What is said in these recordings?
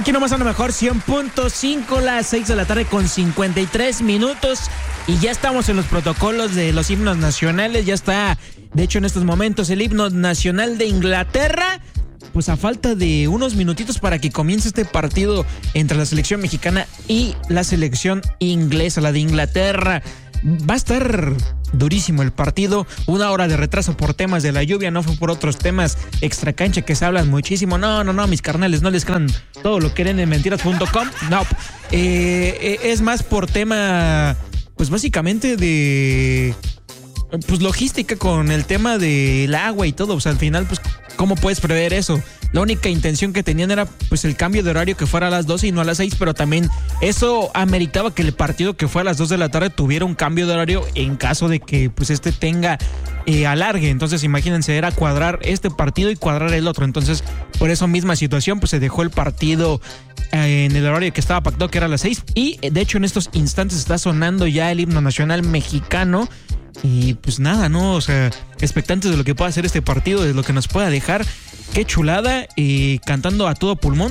Aquí nomás a lo mejor 100.5, las 6 de la tarde con 53 minutos. Y ya estamos en los protocolos de los himnos nacionales. Ya está, de hecho, en estos momentos el himno nacional de Inglaterra. Pues a falta de unos minutitos para que comience este partido entre la selección mexicana y la selección inglesa, la de Inglaterra. Va a estar durísimo el partido, 1 hora de retraso por temas de la lluvia, no fue por otros temas extracancha que se hablan muchísimo. No, mis carnales, no les crean todo lo que leen en mentiras.com. No, es más por tema, pues básicamente de, pues logística con el tema del agua y todo. O sea, al final, pues, ¿cómo puedes prever eso? La única intención que tenían era pues el cambio de horario, que fuera a las 12 y no a las 6, pero también eso ameritaba que el partido que fue a las 2 de la tarde tuviera un cambio de horario en caso de que pues tenga alargue. Entonces imagínense, era cuadrar este partido y cuadrar el otro. Entonces por esa misma situación pues se dejó el partido en el horario que estaba pactado, que era a las 6, y de hecho en estos instantes está sonando ya el himno nacional mexicano. Y pues nada, ¿no? O sea, expectantes de lo que pueda hacer este partido, de lo que nos pueda dejar. Qué chulada, cantando a todo pulmón.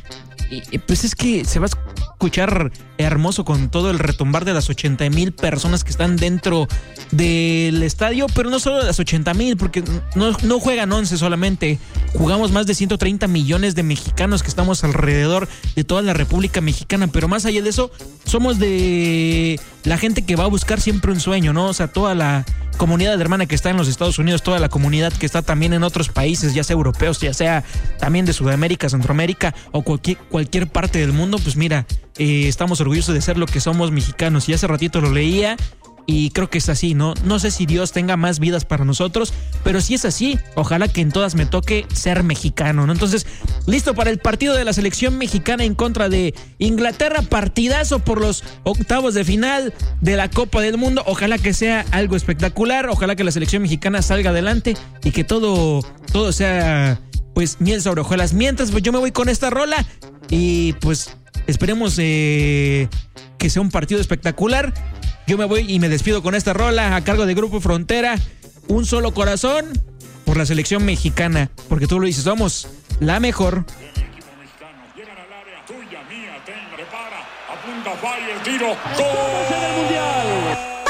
Y pues es que se va a escuchar hermoso con todo el retumbar de las 80,000 personas que están dentro del estadio, pero no solo las 80,000, porque no juegan 11 solamente, jugamos más de 130 millones de mexicanos que estamos alrededor de toda la República Mexicana, pero más allá de eso, somos de la gente que va a buscar siempre un sueño, ¿no? O sea, toda la comunidad hermana que está en los Estados Unidos, toda la comunidad que está también en otros países, ya sea europeos, ya sea también de Sudamérica, Centroamérica o cualquier parte del mundo, pues mira, estamos orgullosos de ser lo que somos, mexicanos. Y hace ratito lo leía y creo que es así, ¿no? No sé si Dios tenga más vidas para nosotros, pero si es así, ojalá que en todas me toque ser mexicano, ¿no? Entonces, listo para el partido de la selección mexicana en contra de Inglaterra, partidazo por los octavos de final de la Copa del Mundo. Ojalá que sea algo espectacular, ojalá que la selección mexicana salga adelante y que todo sea pues miel sobre hojuelas. Mientras, pues yo me voy con esta rola y pues esperemos que sea un partido espectacular. Yo me voy y me despido con esta rola a cargo de Grupo Frontera. Un solo corazón por la selección mexicana, porque tú lo dices, somos la mejor. El equipo mexicano llega al área, tuya, mía, prepara, apunta, falla el tiro. ¡Gol! ¡Mundial!